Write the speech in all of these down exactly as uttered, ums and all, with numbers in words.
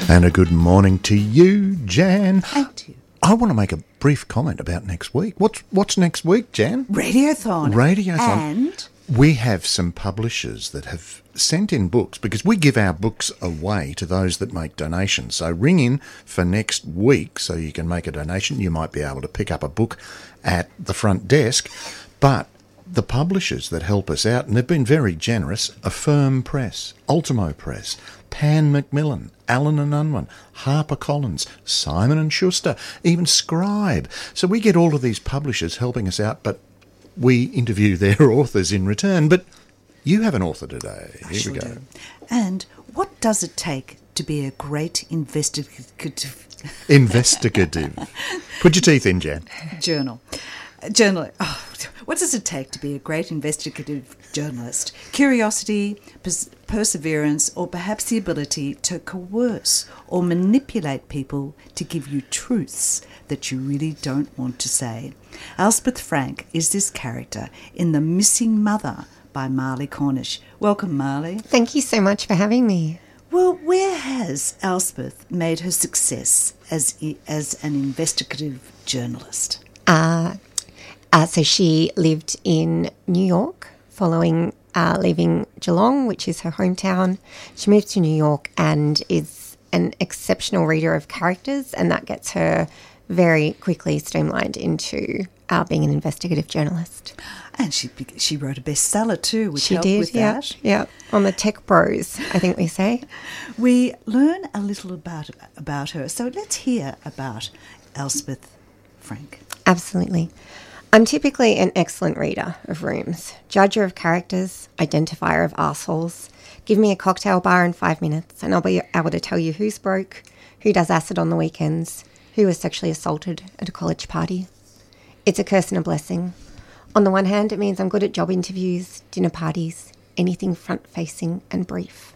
And a good morning to you, Jan. And to you. I want to make a brief comment about next week. What's what's next week, Jan? Radiothon. Radiothon. And we have some publishers that have sent in books because we give our books away to those that make donations. So ring in for next week so you can make a donation. You might be able to pick up a book at the front desk. But the publishers that help us out, and they've been very generous, Affirm Press, Ultimo Press, Pan Macmillan, Allen and Unwin, HarperCollins, Simon and Schuster, even Scribe. So we get all of these publishers helping us out, but we interview their authors in return. But you have an author today. I Here sure we go. do. And what does it take to be a great investigative Investigative. Put your teeth in, Jan. journal? Journal. Oh, what does it take to be a great investigative journalist? Curiosity, pers- perseverance, or perhaps the ability to coerce or manipulate people to give you truths that you really don't want to say. Elspeth Frank is this character in The Missing Mother by Marley Cornish. Welcome, Marley. Thank you so much for having me. Well, where has Elspeth made her success as as an investigative journalist? Uh, uh, so she lived in New York following uh, leaving Geelong, which is her hometown. She moved to New York and is an exceptional reader of characters, and that gets her very quickly streamlined into uh, being an investigative journalist. And she she wrote a bestseller too, which She helped did, with yeah, that. yeah, on the Tech Bros, I think we say. We learn a little about about her, so let's hear about Elspeth Frank. Absolutely. I'm typically an excellent reader of rooms, judger of characters, identifier of arseholes. Give me a cocktail bar in five minutes and I'll be able to tell you who's broke, who does acid on the weekends, who was sexually assaulted at a college party. It's a curse and a blessing. On the one hand, it means I'm good at job interviews, dinner parties, anything front-facing and brief.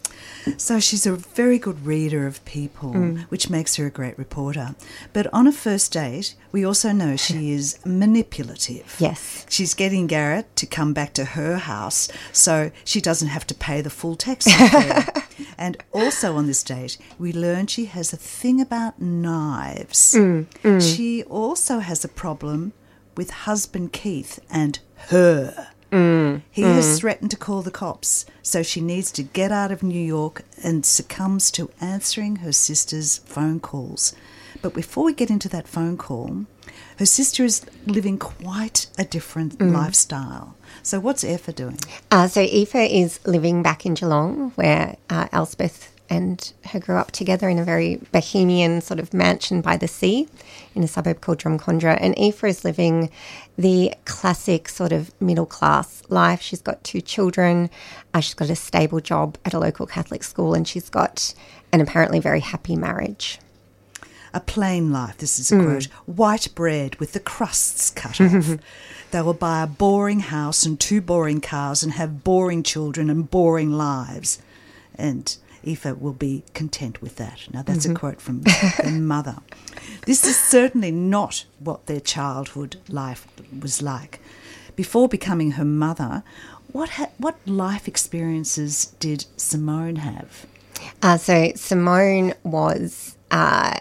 So she's a very good reader of people, Mm. which makes her a great reporter. But on a first date, we also know she is manipulative. Yes. She's getting Garrett to come back to her house so she doesn't have to pay the full taxi fare. And also on this date, we learn she has a thing about knives. Mm, mm. She also has a problem with husband Keith and her. Mm, He mm. has threatened to call the cops, so she needs to get out of New York and succumbs to answering her sister's phone calls. But before we get into that phone call, her sister is living quite a different Mm. lifestyle. So what's Aoife doing? Uh, so Aoife is living back in Geelong, where uh, Elspeth and her grew up together in a very bohemian sort of mansion by the sea in a suburb called Drumcondra. And Aoife is living the classic sort of middle-class life. She's got two children. Uh, she's got a stable job at a local Catholic school, and she's got an apparently very happy marriage. A plain life, this is a Mm. quote, white bread with the crusts cut off. They will buy a boring house and two boring cars and have boring children and boring lives. And Aoife will be content with that. Now, that's Mm-hmm. a quote from their mother. This is certainly not what their childhood life was like. Before becoming her mother, what ha- what life experiences did Simone have? Uh, so Simone was uh,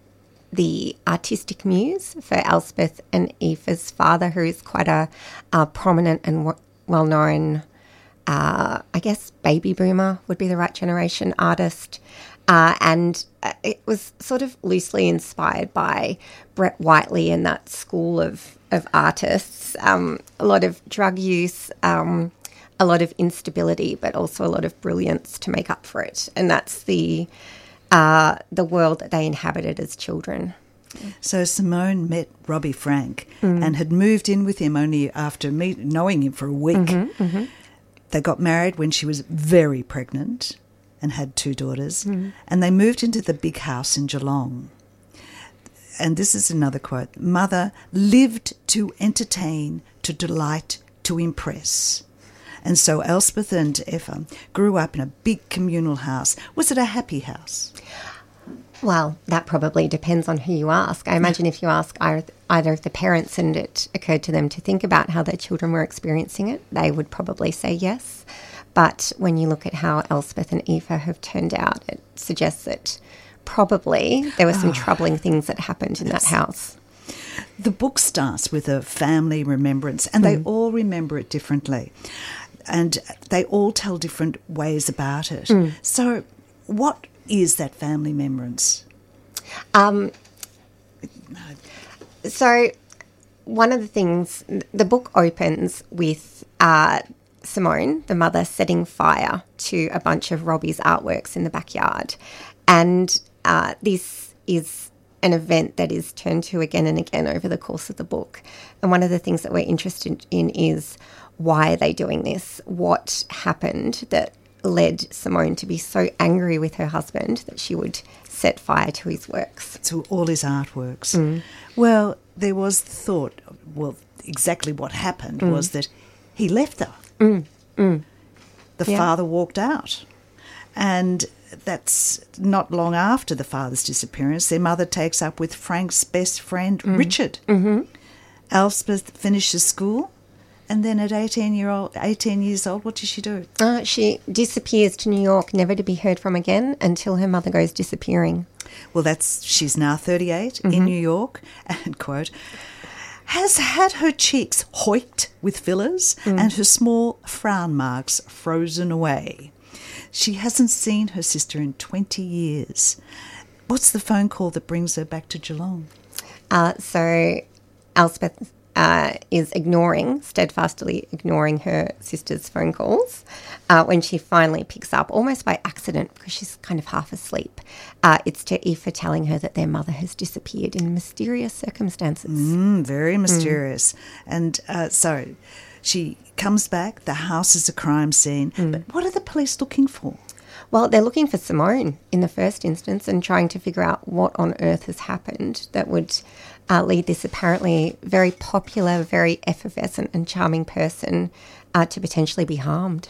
the artistic muse for Elspeth and Aoife's father, who is quite a, a prominent and w- well-known, uh, I guess, baby boomer would be the right generation artist. Uh, and uh, it was sort of loosely inspired by Brett Whiteley and that school of, of artists. Um, a lot of drug use, um, a lot of instability, but also a lot of brilliance to make up for it. And that's the uh, the world that they inhabited as children. So Simone met Robbie Frank Mm. and had moved in with him only after meet, knowing him for a week. Mm-hmm, mm-hmm. They got married when she was very pregnant and had two daughters. Mm. And they moved into the big house in Geelong. And this is another quote. Mother lived to entertain, to delight, to impress. And so Elspeth and Aoife grew up in a big communal house. Was it a happy house? Well, that probably depends on who you ask. I imagine if you ask either of the parents and it occurred to them to think about how their children were experiencing it, they would probably say yes. But when you look at how Elspeth and Aoife have turned out, it suggests that probably there were some oh, troubling things that happened in that house. The book starts with a family remembrance, and mm. they all remember it differently. And they all tell different ways about it. Mm. So what is that family remembrance? Um, so one of the things, the book opens with uh, Simone, the mother, setting fire to a bunch of Robbie's artworks in the backyard. And uh, this is an event that is turned to again and again over the course of the book. And one of the things that we're interested in is, why are they doing this? What happened that led Simone to be so angry with her husband that she would set fire to his works? To all his artworks. Mm. Well, there was the thought, well, exactly what happened mm. was that he left her. Mm. Mm. The yeah. father walked out. And that's not long after the father's disappearance. Their mother takes up with Frank's best friend, mm. Richard. Mm-hmm. Elspeth finishes school. And then at eighteen year old, eighteen years old, what does she do? Uh, she disappears to New York, never to be heard from again until her mother goes disappearing. Well, that's she's now thirty-eight mm-hmm. in New York, and, quote, has had her cheeks hoiked with fillers mm. and her small frown marks frozen away. She hasn't seen her sister in twenty years. What's the phone call that brings her back to Geelong? Uh, so Elspeth Uh, is ignoring, steadfastly ignoring her sister's phone calls uh, when she finally picks up, almost by accident because she's kind of half asleep. Uh, it's to Aoife telling her that their mother has disappeared in mysterious circumstances. Mm, very mysterious. Mm. And uh, so she comes back, the house is a crime scene. Mm. But what are the police looking for? Well, they're looking for Simone in the first instance and trying to figure out what on earth has happened that would uh, lead this apparently very popular, very effervescent and charming person uh, to potentially be harmed.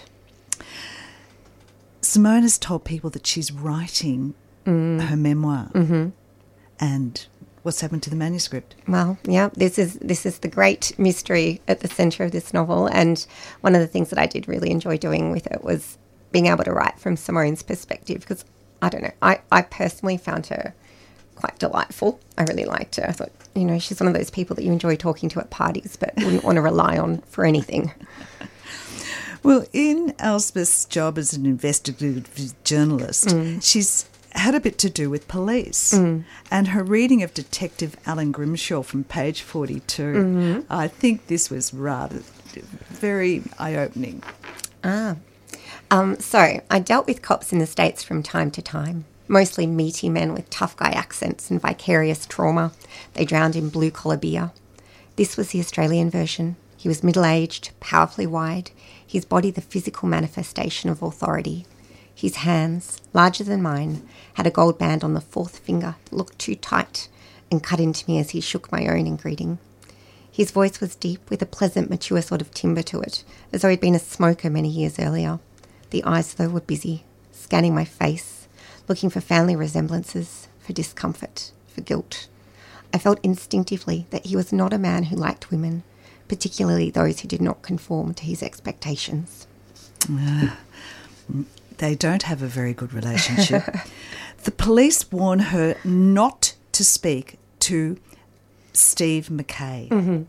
Simone has told people that she's writing mm. her memoir. Mm-hmm. And what's happened to the manuscript? Well, yeah, this is this is the great mystery at the centre of this novel. And one of the things that I did really enjoy doing with it was being able to write from Simone's perspective, because, I don't know, I, I personally found her quite delightful. I really liked her. I thought, you know, she's one of those people that you enjoy talking to at parties but wouldn't want to rely on for anything. Well, in Elspeth's job as an investigative journalist, mm. she's had a bit to do with police. Mm. And her reading of Detective Alan Grimshaw from page forty-two, mm-hmm. I think this was rather very eye-opening. Ah. Um, so, I dealt with cops in the States from time to time, mostly meaty men with tough guy accents and vicarious trauma. They drowned in blue-collar beer. This was the Australian version. He was middle-aged, powerfully wide, his body the physical manifestation of authority. His hands, larger than mine, had a gold band on the fourth finger that looked too tight and cut into me as he shook my own in greeting. His voice was deep, with a pleasant, mature sort of timbre to it, as though he'd been a smoker many years earlier. The eyes, though, were busy, scanning my face, looking for family resemblances, for discomfort, for guilt. I felt instinctively that he was not a man who liked women, particularly those who did not conform to his expectations. Uh, they don't have a very good relationship. The police warn her not to speak to Steve McKay. Mm-hmm.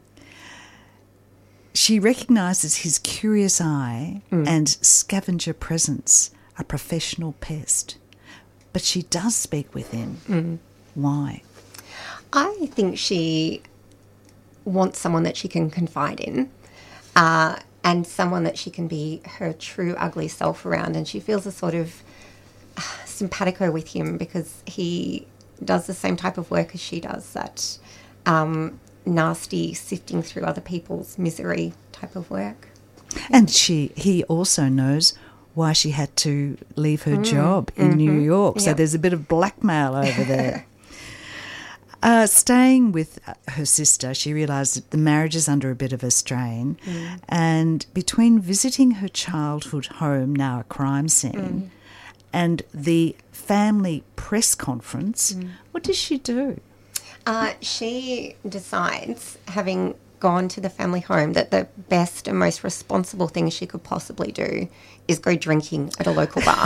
She recognises his curious eye mm. and scavenger presence, a professional pest. But she does speak with him. Mm. Why? I think she wants someone that she can confide in uh, and someone that she can be her true ugly self around. And she feels a sort of uh, simpatico with him because he does the same type of work as she does, that Um, nasty, sifting through other people's misery type of work. And she, he also knows why she had to leave her mm. job in mm-hmm. New York. So yep. there's a bit of blackmail over there. uh, staying with her sister, she realised that the marriage is under a bit of a strain. Mm. And between visiting her childhood home, now a crime scene, mm. and the family press conference, mm. what does she do? Uh, she decides, having gone to the family home, that the best and most responsible thing she could possibly do is go drinking at a local bar.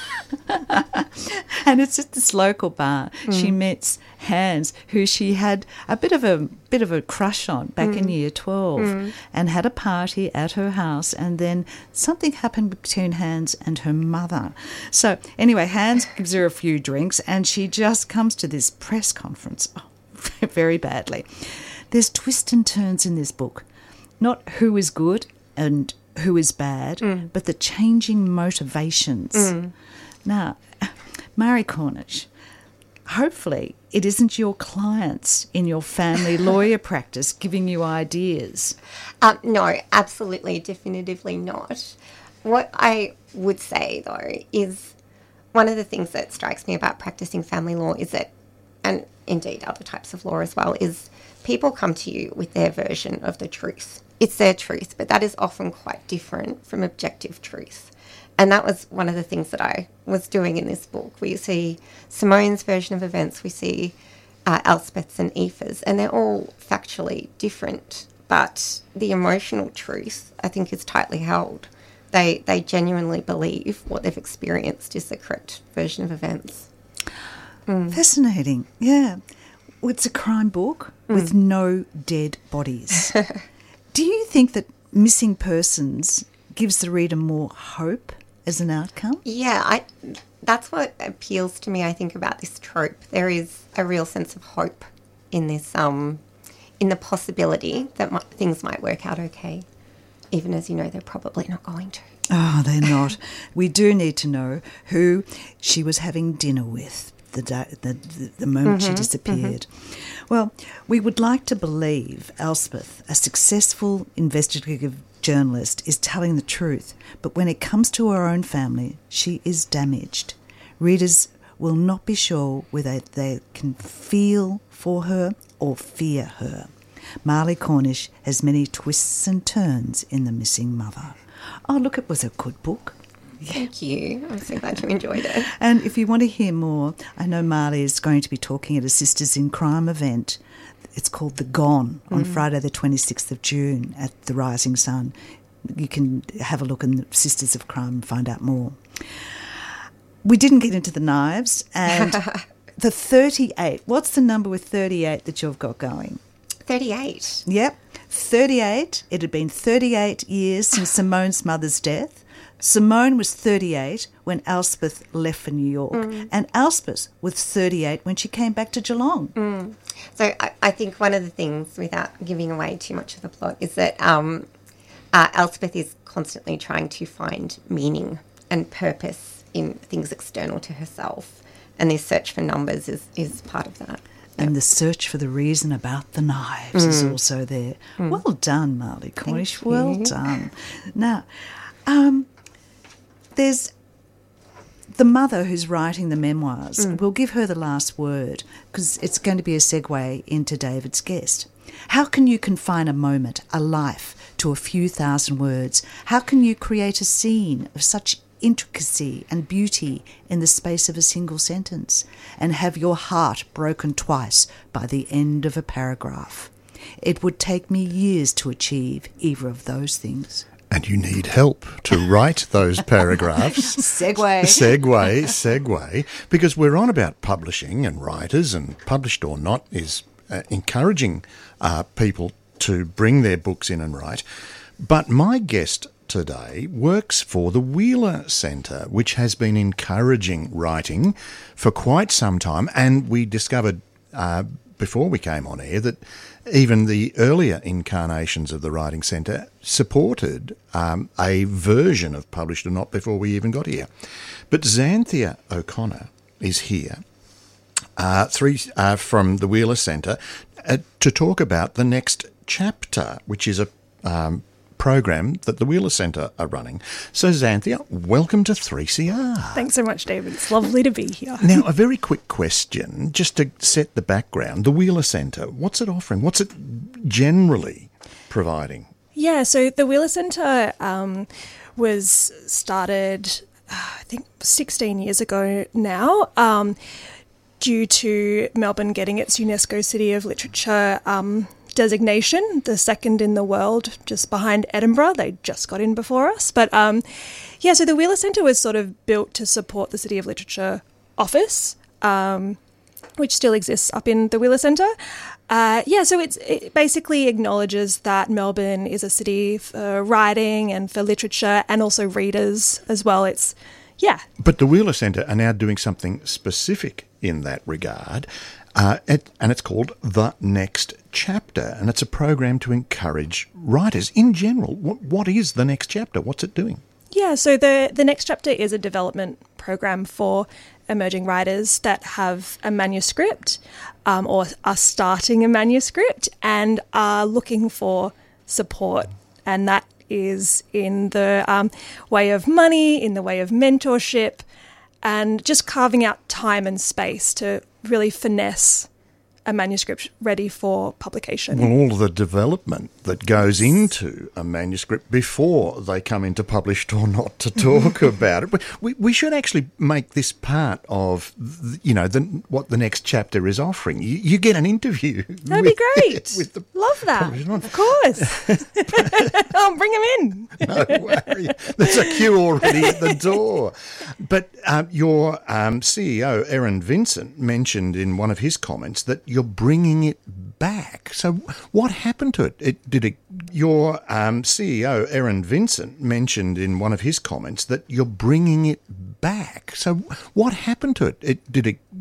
And it's at this local bar. Mm. She meets Hans, who she had a bit of a bit of a crush on back mm. in year twelve, mm. and had a party at her house. And then something happened between Hans and her mother. So anyway, Hans gives her a few drinks, and she just comes to this press conference oh, very badly. There's twists and turns in this book, not who is good and who is bad, mm. but the changing motivations. Mm. Now, Marie Cornish, hopefully it isn't your clients in your family lawyer practice giving you ideas. Um, no, absolutely, definitively not. What I would say, though, is one of the things that strikes me about practicing family law is that, and indeed other types of law as well, is people come to you with their version of the truth. It's their truth, but that is often quite different from objective truth. And that was one of the things that I was doing in this book. We see Simone's version of events, we see uh, Elspeth's and Aoife's, and they're all factually different. But the emotional truth, I think, is tightly held. They they genuinely believe what they've experienced is the correct version of events. Mm. Fascinating, yeah. Well, it's a crime book mm. with no dead bodies. Do you think that missing persons gives the reader more hope as an outcome? Yeah, I, that's what appeals to me, I think, about this trope. There is a real sense of hope in this, um, in the possibility that my, things might work out okay, even as you know they're probably not going to. Oh, they're not. We do need to know who she was having dinner with the day, the, the, the moment mm-hmm, she disappeared. Mm-hmm. Well, we would like to believe Elspeth, a successful investigative journalist, is telling the truth, but when it comes to her own family, she is damaged. Readers will not be sure whether they can feel for her or fear her. Marie Cornish has many twists and turns in The Missing Mother. Oh, look, it was a good book. Yeah. Thank you. I'm so glad you enjoyed it. And if you want to hear more, I know Marley is going to be talking at a Sisters in Crime event. It's called The Gone on mm. Friday the twenty-sixth of June at the Rising Sun. You can have a look in the Sisters of Crime and find out more. We didn't get into the knives, and the thirty-eight. What's the number with thirty-eight that you've got going? thirty-eight. Yep, thirty-eight. It had been thirty-eight years since Simone's mother's death. Simone was thirty-eight when Elspeth left for New York, mm. and Elspeth was thirty-eight when she came back to Geelong. Mm. So I, I think one of the things, without giving away too much of the plot, is that um, uh, Elspeth is constantly trying to find meaning and purpose in things external to herself, and this search for numbers is, is part of that. And yep. the search for the reason about the knives mm. is also there. Mm. Well done, Marley Cornish. Thank well you. done. Now, um, there's the mother who's writing the memoirs. Mm. We'll give her the last word because it's going to be a segue into David's guest. How can you confine a moment, a life, to a few thousand words? How can you create a scene of such intricacy and beauty in the space of a single sentence and have your heart broken twice by the end of a paragraph? It would take me years to achieve either of those things. And you need help to write those paragraphs. Segue. Segue, segue. Because we're on about publishing and writers, and Published or Not is uh, encouraging uh, people to bring their books in and write. But my guest today works for the Wheeler Centre, which has been encouraging writing for quite some time. And we discovered uh, before we came on air that even the earlier incarnations of the Writing Centre supported um, a version of Published or Not before we even got here. But Xanthia O'Connor is here uh, three, uh, from the Wheeler Centre uh, to talk about the next chapter, which is a um, program that the Wheeler Centre are running. So, Xanthia, welcome to three C R. Thanks so much, David. It's lovely to be here. Now, a very quick question, just to set the background. The Wheeler Centre, what's it offering? What's it generally providing? Yeah, so the Wheeler Centre um, was started, uh, I think, sixteen years ago now, um, due to Melbourne getting its UNESCO City of Literature um, designation, the second in the world, just behind Edinburgh. They just got in before us. But um, yeah, so the Wheeler Centre was sort of built to support the City of Literature office, um, which still exists up in the Wheeler Centre. Uh, yeah, so it's, it basically acknowledges that Melbourne is a city for writing and for literature and also readers as well. It's, yeah. But the Wheeler Centre are now doing something specific in that regard, uh, it, and it's called The Next Chapter, and it's a program to encourage writers. In general, what, what is The Next Chapter? What's it doing? Yeah, so the, the Next Chapter is a development program for emerging writers that have a manuscript um, or are starting a manuscript and are looking for support. And that is in the um, way of money, in the way of mentorship, and just carving out time and space to really finesse a manuscript ready for publication. Well, all of the development that goes into a manuscript before they come into published or not to talk about it. We, we should actually make this part of, you know, the, what the Next Chapter is offering. You, you get an interview. That'd with, be great. With the Love that. Of course. I'll bring him in. No worry. There's a queue already at the door. But um, your um, C E O, Erin Vincent, mentioned in one of his comments that you're bringing it back. So what happened to it? it did it? Your um, C E O, Erin Vincent, mentioned in one of his comments that you're bringing it back. So what happened to it? it did it